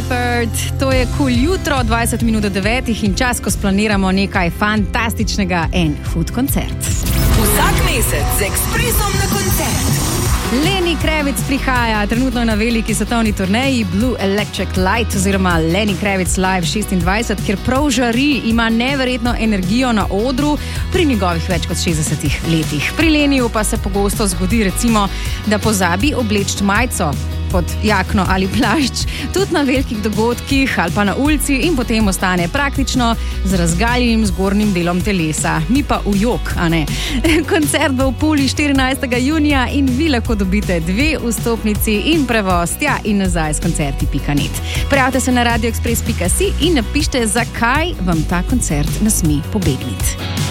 Leppard, to je Cool jutro, 20 minut do 9 in čas, ko splaniramo nekaj fantastičnega, en Food koncert. Vsak mesec z Ekspresom na koncert. Lenny Kravitz prihaja, trenutno je na veliki svetovni turneji Blue Electric Light oziroma Lenny Kravitz Live 26, kjer prav žari, ima neverjetno energijo na odru pri njegovih več kot 60 letih. Pri Lennyju pa se pogosto zgodi recimo, da pozabi obleči majico pod jakno ali plašč, tudi na velikih dogodkih ali pa na ulici in potem ostane praktično z razgaljenim zgornjim delom telesa. Mi pa v jok, a ne? Koncert bo v Puli 14. junija in vi lahko dobite 2 vstopnici in prevoz tja in nazaj s koncerti.net. Prijavite se na radioexpress.si in napište, zakaj vam ta koncert ne sme pobegniti.